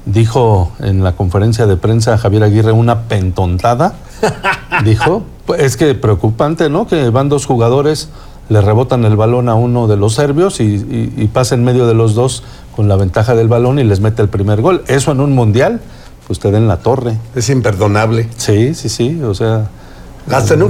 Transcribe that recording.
Dijo en la conferencia de prensa Javier Aguirre una pentontada. Dijo, pues es que preocupante, ¿no? Que van dos jugadores, le rebotan el balón a uno de los serbios y pasa en medio de los dos con la ventaja del balón y les mete el primer gol. Eso en un mundial, pues te den la torre. Es imperdonable. Sí, o sea... Hasta en un